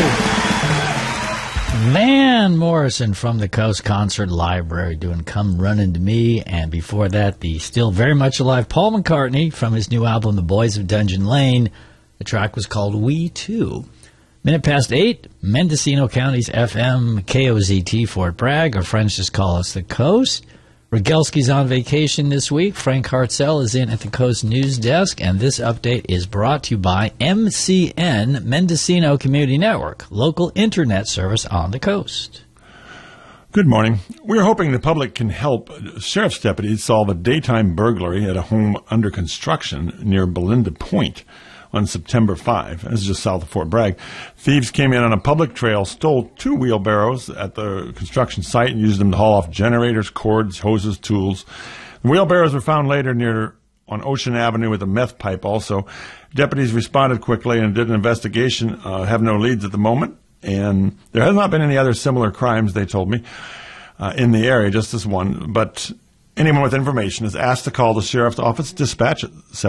Van Morrison from the Coast Concert Library doing Come Running to Me. And before that, the still very much alive Paul McCartney from his new album, The Boys of Dungeon Lane. The track was called We Too. Minute past 8, Mendocino County's FM KOZT Fort Bragg. Our friends just call us the Coast. Rogelski's on vacation this week. Frank Hartzell is in at the Coast News Desk, and this update is brought to you by MCN, Mendocino Community Network, local internet service on the coast. Good morning. We're hoping the public can help sheriff's deputies solve a daytime burglary at a home under construction near Belinda Point on September 5. This is just south of Fort Bragg. Thieves came in on a public trail, stole 2 wheelbarrows at the construction site and used them to haul off generators, cords, hoses, tools. The wheelbarrows were found later near on Ocean Avenue with a meth pipe also. Deputies responded quickly and did an investigation. Have no leads at the moment. And there has not been any other similar crimes, they told me, in the area, just this one. But anyone with information is asked to call the Sheriff's Office dispatch at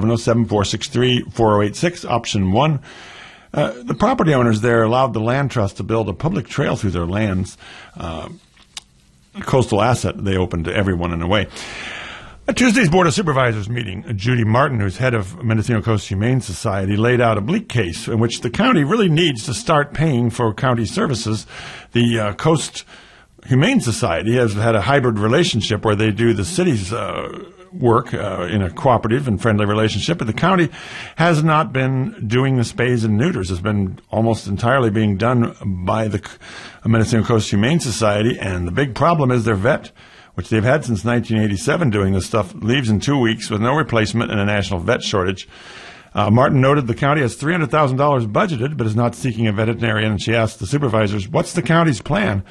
707-463-4086, option 1. The property owners there allowed the land trust to build a public trail through their lands, a coastal asset they opened to everyone in a way. At Tuesday's Board of Supervisors meeting, Judy Martin, who's head of Mendocino Coast Humane Society, laid out a bleak case in which the county really needs to start paying for county services. The Coast Humane Society has had a hybrid relationship where they do the city's work in a cooperative and friendly relationship, but the county has not been doing the spays and neuters. It's been almost entirely being done by the Mendocino Coast Humane Society, and the big problem is their vet, which they've had since 1987 doing this stuff, leaves in 2 weeks with no replacement and a national vet shortage. Martin noted the county has $300,000 budgeted but is not seeking a veterinarian, and she asked the supervisors, what's the county's plan?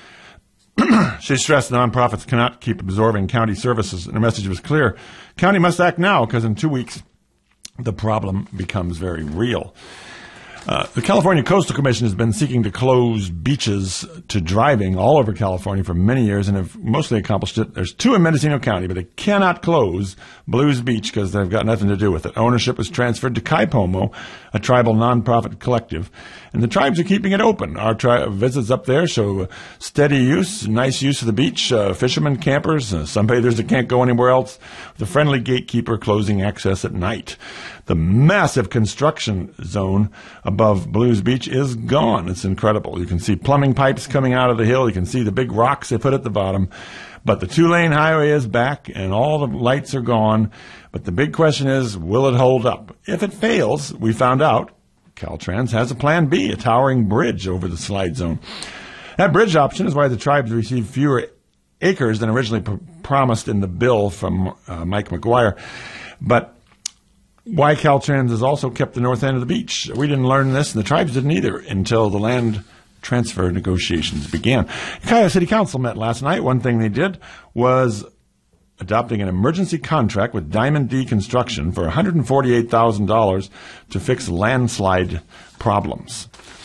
She stressed nonprofits cannot keep absorbing county services, and her message was clear. County must act now because in 2 weeks the problem becomes very real. The California Coastal Commission has been seeking to close beaches to driving all over California for many years and have mostly accomplished it. There's 2 in Mendocino County, but they cannot close Blues Beach because they've got nothing to do with it. Ownership was transferred to Kaipomo, a tribal nonprofit collective, and the tribes are keeping it open. Our visits up there show steady use, nice use of the beach, fishermen, campers, sunbathers that can't go anywhere else, with a friendly gatekeeper closing access at night. The massive construction zone above Blues Beach is gone. It's incredible. You can see plumbing pipes coming out of the hill. You can see the big rocks they put at the bottom. But the 2-lane highway is back, and all the lights are gone. But the big question is, will it hold up? If it fails, we found out Caltrans has a plan B, a towering bridge over the slide zone. That bridge option is why the tribes receive fewer acres than originally promised in the bill from Mike McGuire. But why Caltrans has also kept the north end of the beach. We didn't learn this, and the tribes didn't either until the land transfer negotiations began. Ukiah City Council met last night. One thing they did was adopting an emergency contract with Diamond D Construction for $148,000 to fix landslide problems.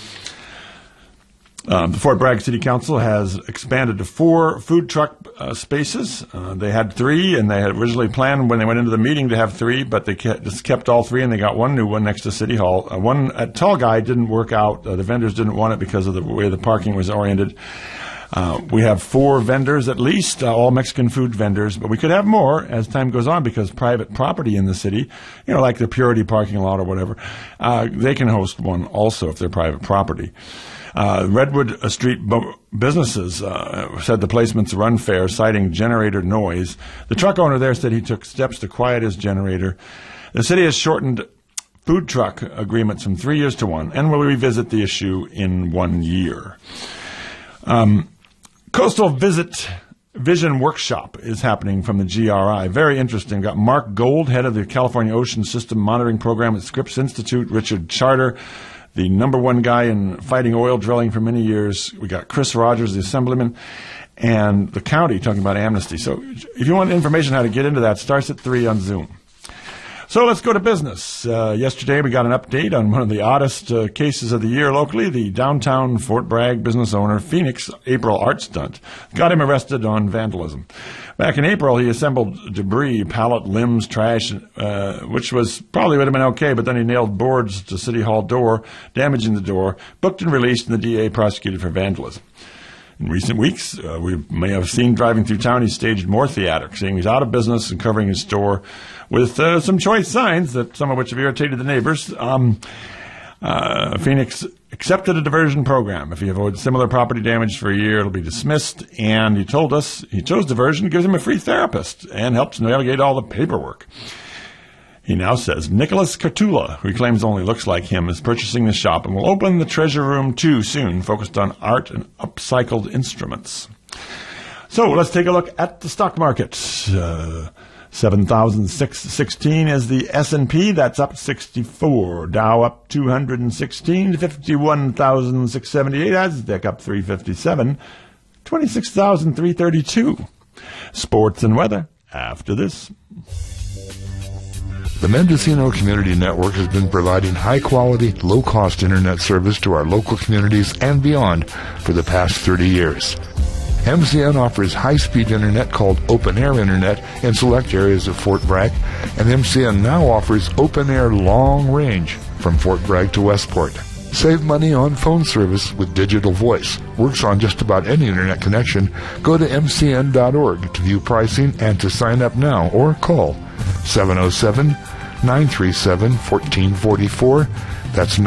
The Fort Bragg City Council has expanded to 4 food truck spaces. They had 3, and they had originally planned when they went into the meeting to have 3, but they just kept all 3, and they got one new one next to City Hall. One at Tall Guy didn't work out. The vendors didn't want it because of the way the parking was oriented. We have 4 vendors at least, all Mexican food vendors, but we could have more as time goes on because private property in the city, like the Purity parking lot or whatever, they can host one also if they're private property. Redwood Street businesses said the placements are unfair, citing generator noise. The truck owner there said he took steps to quiet his generator. The city has shortened food truck agreements from 3 years to 1 and will revisit the issue in 1 year. Coastal Vision Workshop is happening from the GRI. Very interesting. Got Mark Gold, head of the California Ocean System Monitoring Program at Scripps Institute, Richard Charter, the #1 guy in fighting oil drilling for many years. We got Chris Rogers, the assemblyman, and the county talking about amnesty. So if you want information how to get into that, starts at 3 on Zoom. So let's go to business. Yesterday we got an update on one of the oddest cases of the year locally. The downtown Fort Bragg business owner, Phoenix April Art Stunt, got him arrested on vandalism. Back in April, he assembled debris, pallet, limbs, trash, which probably would have been okay, but then he nailed boards to City Hall door, damaging the door, booked and released, and the DA prosecuted for vandalism. In recent weeks, we may have seen driving through town, he staged more theatrics, saying he's out of business and covering his store with some choice signs, that some of which have irritated the neighbors. Phoenix accepted a diversion program. If he avoids similar property damage for a year, it'll be dismissed. And he told us he chose diversion, gives him a free therapist, and helps navigate all the paperwork. He now says Nicholas Cartula, who he claims only looks like him, is purchasing the shop and will open the Treasure Room 2 soon, focused on art and upcycled instruments. So let's take a look at the stock market. 7,616 is the S&P. That's up 64. Dow up 216 to 51,678. Nasdaq up 357. 26,332. Sports and weather after this. The Mendocino Community Network has been providing high-quality, low-cost internet service to our local communities and beyond for the past 30 years. MCN offers high-speed internet called Open Air Internet in select areas of Fort Bragg, and MCN now offers Open Air Long Range from Fort Bragg to Westport. Save money on phone service with digital voice. Works on just about any internet connection. Go to mcn.org to view pricing and to sign up now, or call 707-937-1444. That's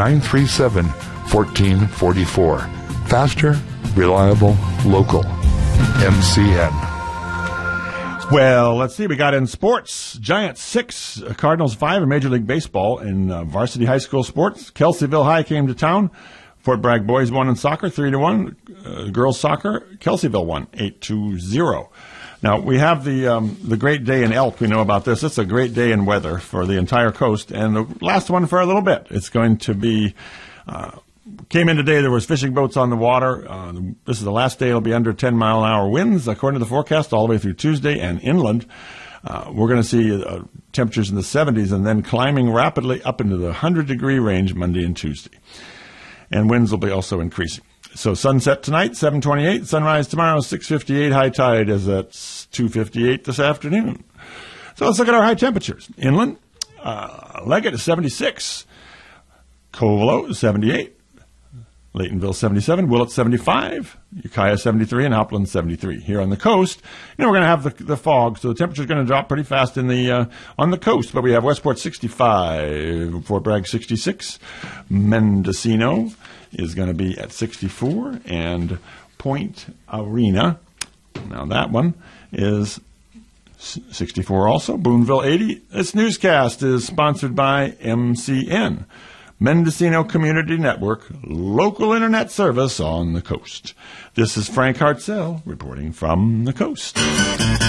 937-1444. Faster, reliable, local. MCN. Well, let's see. We got in sports. Giants 6, Cardinals 5 in Major League Baseball. In varsity high school sports, Kelseyville High came to town. Fort Bragg boys won in soccer 3-1. Girls soccer, Kelseyville won 8-0. Now, we have the great day in Elk. We know about this. It's a great day in weather for the entire coast, and the last one for a little bit. It's going to be, came in today, there was fishing boats on the water. This is the last day. It'll be under 10-mile-an-hour winds, according to the forecast, all the way through Tuesday and inland. We're going to see temperatures in the 70s and then climbing rapidly up into the 100-degree range Monday and Tuesday. And winds will be also increasing. So sunset tonight, 7:28. Sunrise tomorrow, 6:58. High tide is at 2:58 this afternoon. So let's look at our high temperatures. Inland, Leggett is 76. Covelo is 78. Laytonville 77. Willett 75. Ukiah 73. And Hopland 73. Here on the coast, we're going to have the fog, so the temperature is going to drop pretty fast in the on the coast. But we have Westport 65. Fort Bragg 66. Mendocino is going to be at 64, and Point Arena, now that one is 64 also. Boonville 80. This newscast is sponsored by MCN, Mendocino Community Network, local internet service on the coast. This is Frank Hartzell reporting from the coast.